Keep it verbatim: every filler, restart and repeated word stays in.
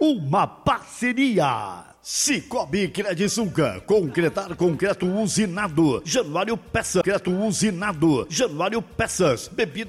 uma parceria. Cicobi Credisunca, concretar concreto usinado. Januário Peças, concreto usinado. Januário Peças, bebidas